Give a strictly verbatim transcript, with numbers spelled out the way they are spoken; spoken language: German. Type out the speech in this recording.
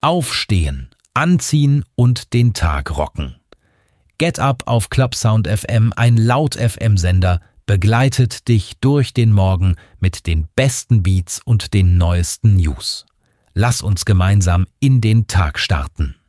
Aufstehen, anziehen und den Tag rocken. Get Up auf Clubsound F M, ein Laut-F M-Sender, begleitet dich durch den Morgen mit den besten Beats und den neuesten News. Lass uns gemeinsam in den Tag starten.